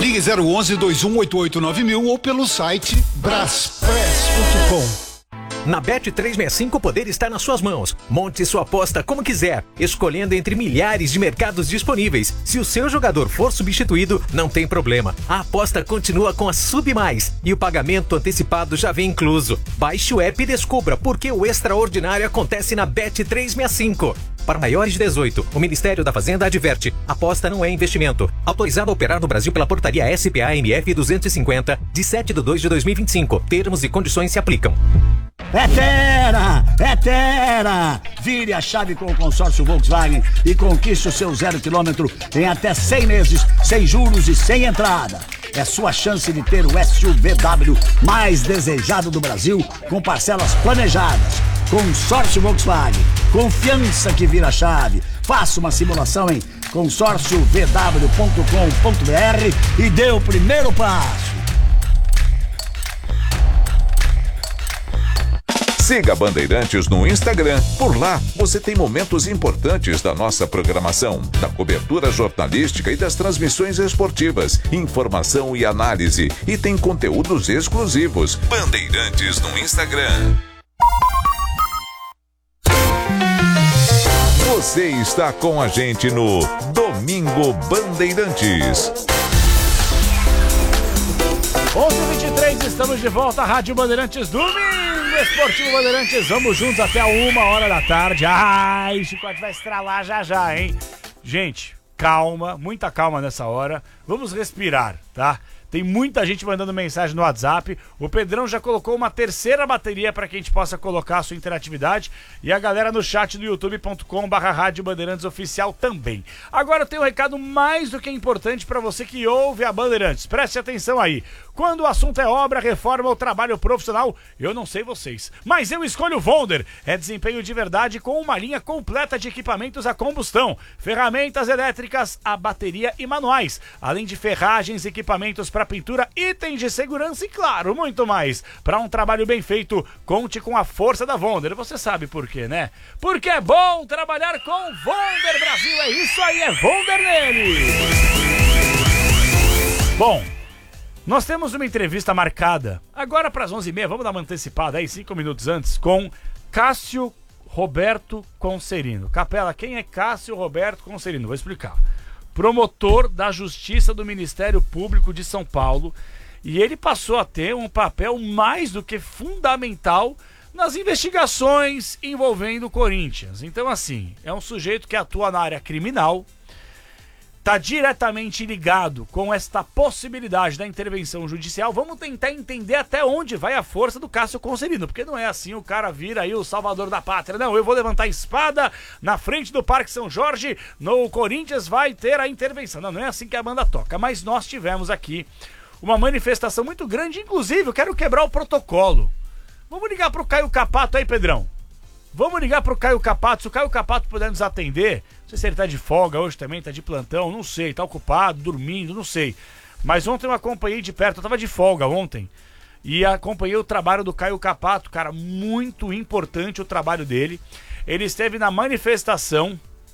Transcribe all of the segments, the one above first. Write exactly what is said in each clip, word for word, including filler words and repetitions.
Ligue zero onze, dois um oito oito nove mil ou pelo site braspress ponto com. Na Bet trezentos e sessenta e cinco o poder está nas suas mãos. Monte sua aposta como quiser, escolhendo entre milhares de mercados disponíveis. Se o seu jogador for substituído, não tem problema. A aposta continua com a Sub Mais e o pagamento antecipado já vem incluso. Baixe o app e descubra porque o extraordinário acontece na Bet trezentos e sessenta e cinco. Para maiores de dezoito, o Ministério da Fazenda adverte: aposta não é investimento. Autorizado a operar no Brasil pela portaria S P A M F duzentos e cinquenta, de sete de dois de dois mil e vinte e cinco. Termos e condições se aplicam. É Terra! É Terra! Vire a chave com o consórcio Volkswagen e conquiste o seu zero quilômetro em até cem meses, sem juros e sem entrada. É sua chance de ter o S U V W mais desejado do Brasil, com parcelas planejadas. Consórcio Volkswagen. Confiança que vira chave. Faça uma simulação em consórcio v w ponto com ponto b r e dê o primeiro passo. Siga Bandeirantes no Instagram. Por lá, você tem momentos importantes da nossa programação, da cobertura jornalística e das transmissões esportivas, informação e análise. E tem conteúdos exclusivos. Bandeirantes no Instagram. Você está com a gente no Domingo Bandeirantes. onze e vinte e três, estamos de volta à Rádio Bandeirantes, Domingo Esportivo Bandeirantes. Vamos juntos até a uma hora da tarde. Ai, o chicote vai estralar já já, hein? Gente, calma, muita calma nessa hora. Vamos respirar, tá? Tem muita gente mandando mensagem no WhatsApp. O Pedrão já colocou uma terceira bateria para que a gente possa colocar a sua interatividade. E a galera no chat do youtube ponto com barra Rádio Bandeirantes Oficial também. Agora eu tenho um recado mais do que importante para você que ouve a Bandeirantes. Preste atenção aí. Quando o assunto é obra, reforma ou trabalho profissional, eu não sei vocês, mas eu escolho o Vonder. É desempenho de verdade com uma linha completa de equipamentos a combustão, ferramentas elétricas, a bateria e manuais, além de ferragens, equipamentos para pintura, itens de segurança e, claro, muito mais. Para um trabalho bem feito, conte com a força da Vonder. Você sabe por quê, né? Porque é bom trabalhar com Vonder Brasil. É isso aí, é Vonder nele. Bom, nós temos uma entrevista marcada agora para as onze e meia, vamos dar uma antecipada aí, cinco minutos antes, com Cássio Roberto Concerino. Capela, quem é Cássio Roberto Concerino? Vou explicar. Promotor da Justiça do Ministério Público de São Paulo, e ele passou a ter um papel mais do que fundamental nas investigações envolvendo o Corinthians. Então, assim, é um sujeito que atua na área criminal, está diretamente ligado com esta possibilidade da intervenção judicial. Vamos tentar entender até onde vai a força do Cássio Concerino, porque não é assim o cara vira aí o salvador da pátria. Não, eu vou levantar a espada na frente do Parque São Jorge, no Corinthians vai ter a intervenção. Não, não é assim que a banda toca, mas nós tivemos aqui uma manifestação muito grande, inclusive eu quero quebrar o protocolo. Vamos ligar pro Caio Capato aí, Pedrão. Vamos ligar pro Caio Capato, se o Caio Capato puder nos atender. Não sei se ele tá de folga hoje também, tá de plantão, não sei, tá ocupado, dormindo, não sei. Mas ontem eu acompanhei de perto, eu tava de folga ontem, e acompanhei o trabalho do Caio Capato, cara, muito importante o trabalho dele. Ele esteve na manifestação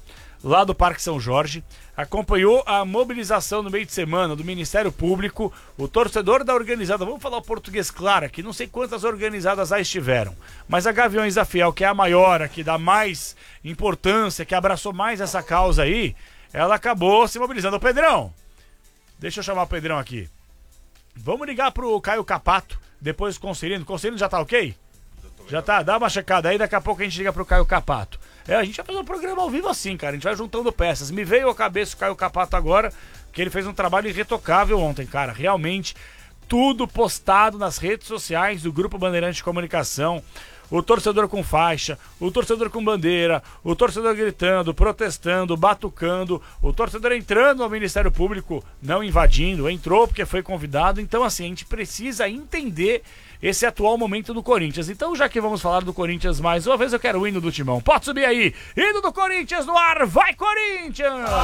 lá do Parque São Jorge, acompanhou a mobilização no meio de semana do Ministério Público, o torcedor da organizada, vamos falar o português claro aqui, não sei quantas organizadas lá estiveram, mas a Gaviões da Fiel, que é a maior, a que dá mais importância, que abraçou mais essa causa aí, ela acabou se mobilizando. Ô Pedrão, deixa eu chamar o Pedrão aqui. Vamos ligar pro Caio Capato, depois o Concerino. O Concerino já tá ok? Já tá, dá uma checada aí, daqui a pouco a gente liga pro Caio Capato. É, a gente vai fazer um programa ao vivo assim, cara, a gente vai juntando peças. Me veio à cabeça o Caio Capato agora, que ele fez um trabalho irretocável ontem, cara, realmente, tudo postado nas redes sociais do Grupo Bandeirante de Comunicação. O torcedor com faixa, o torcedor com bandeira, o torcedor gritando, protestando, batucando, o torcedor entrando ao Ministério Público, não invadindo, entrou porque foi convidado. Então, assim, a gente precisa entender esse atual momento do Corinthians. Então, já que vamos falar do Corinthians mais uma vez, eu quero o hino do Timão. Pode subir aí! Hino do Corinthians no ar! Vai, Corinthians!